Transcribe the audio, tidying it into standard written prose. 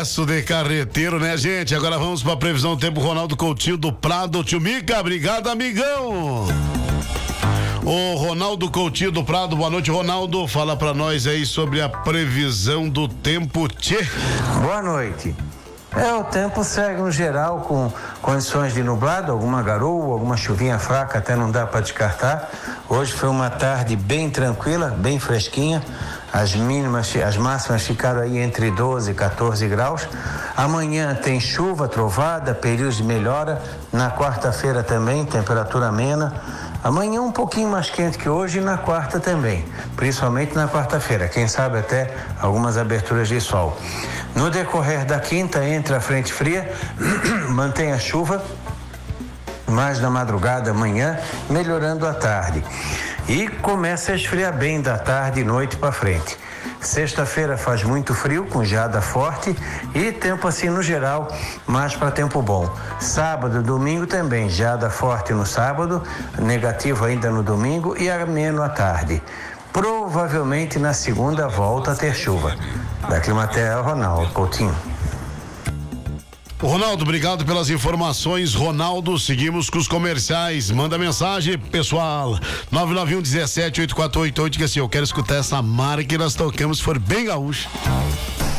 sucesso de carreteiro, né, gente? Agora vamos para a previsão do tempo. Ronaldo Coutinho do Prado. Tio Mica, obrigado, amigão. O Ronaldo Coutinho do Prado, boa noite, Ronaldo. Fala pra nós aí sobre a previsão do tempo, tchê. Boa noite. O tempo segue no geral com condições de nublado, alguma garoa, alguma chuvinha fraca, até não dá para descartar. Hoje foi uma tarde bem tranquila, bem fresquinha. As máximas ficaram aí entre 12 e 14 graus. Amanhã tem chuva, trovada, períodos de melhora. Na quarta-feira também, temperatura amena. Amanhã um pouquinho mais quente que hoje e na quarta também, principalmente na quarta-feira, quem sabe até algumas aberturas de sol. No decorrer da quinta entra a frente fria, mantém a chuva, mais na madrugada, amanhã, melhorando à tarde. E começa a esfriar bem da tarde e noite para frente. Sexta-feira faz muito frio, com geada forte e tempo assim no geral, mais para tempo bom. Sábado, domingo também, geada forte no sábado, negativo ainda no domingo e ameno à tarde. Provavelmente na segunda volta a ter chuva. Da Climaterra, Ronaldo Coutinho. Ronaldo, obrigado pelas informações. Ronaldo, seguimos com os comerciais. Manda mensagem, pessoal. 991-17-8488, que assim, eu quero escutar essa marca que nós tocamos, se for bem gaúcho.